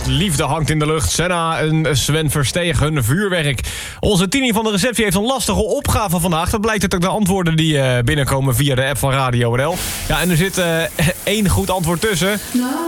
liefde hangt in de lucht. Senna en Sven Verstegen, vuurwerk. Onze Tini van de receptie heeft een lastige opgave vandaag. Dat blijkt uit de antwoorden die binnenkomen via de app van Radio NL. Ja, en er zit één goed antwoord tussen.